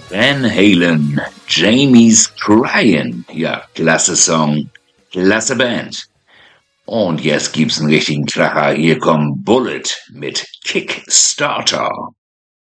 Van Halen, Jamie's Crying. Ja, klasse Song, klasse Band. Und jetzt gibt's einen richtigen Kracher. Hier kommt Bullet mit Kickstarter.